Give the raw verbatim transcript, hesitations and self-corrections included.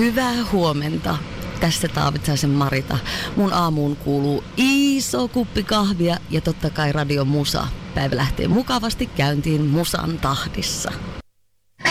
Hyvää huomenta. Tässä Taavitsaisen Marita. Mun aamuun kuuluu iso kuppi kahvia ja totta kai Radio Musa. Päivä lähtee mukavasti käyntiin musan tahdissa.